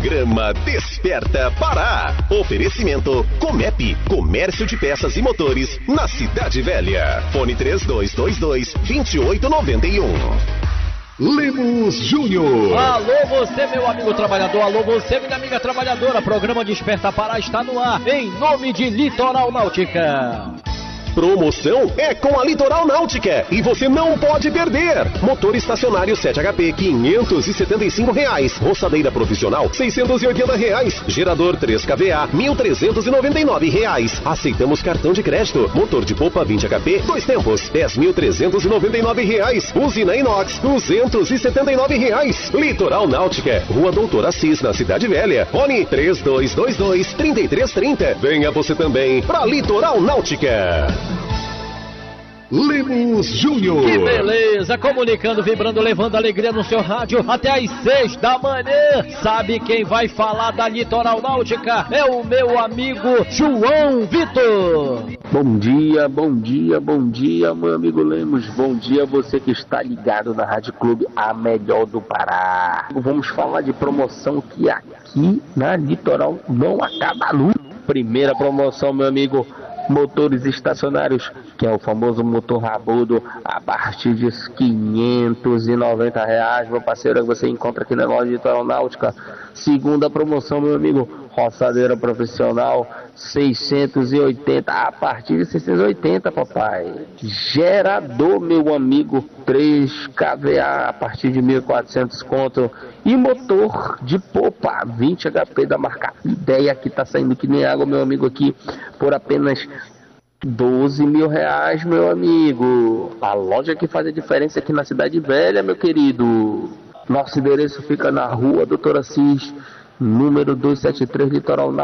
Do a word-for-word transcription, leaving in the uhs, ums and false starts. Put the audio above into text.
Programa Desperta Pará. Oferecimento Comep, Comércio de Peças e Motores, na Cidade Velha. Fone três dois dois dois, dois oito nove um. Lemos Júnior. Alô você, meu amigo trabalhador, alô você, minha amiga trabalhadora. Programa Desperta Pará está no ar, em nome de Litoral Náutica. Promoção é com a Litoral Náutica e você não pode perder. Motor estacionário sete H P quinhentos e setenta e cinco reais, roçadeira profissional seiscentos e oitenta reais, gerador três K V A mil trezentos e noventa e nove reais. Aceitamos cartão de crédito. Motor de popa vinte H P dois tempos dez mil trezentos e noventa e nove reais. Usina inox duzentos e setenta e nove reais. Litoral Náutica, Rua Doutor Assis, na Cidade Velha. Fone três dois dois dois, três três três zero. Venha você também para Litoral Náutica. Lemos Júnior. Que beleza, comunicando, vibrando, levando alegria no seu rádio até às seis da manhã. Sabe quem vai falar da Litoral Náutica? É o meu amigo João Vitor. Bom dia, bom dia, bom dia, meu amigo Lemos. Bom dia você que está ligado na Rádio Clube, a melhor do Pará. Vamos falar de promoção que aqui na Litoral não acaba nunca. Primeira promoção, meu amigo, motores estacionários, que é o famoso motor rabudo, a partir de quinhentos e noventa reais, meu parceiro, você encontra aqui na loja Litoral Náutica. Segunda promoção, meu amigo, roçadeira profissional, seiscentos e oitenta, a partir de seiscentos e oitenta, papai. Gerador, meu amigo, três K V A, a partir de mil e quatrocentos conto. E motor de popa, vinte H P da marca Ideia, que tá saindo que nem água, meu amigo, aqui, por apenas doze mil reais, meu amigo. A loja que faz a diferença aqui na Cidade Velha, meu querido. Nosso endereço fica na Rua Doutor Assis, número duzentos e setenta e três, Litoral Náutica.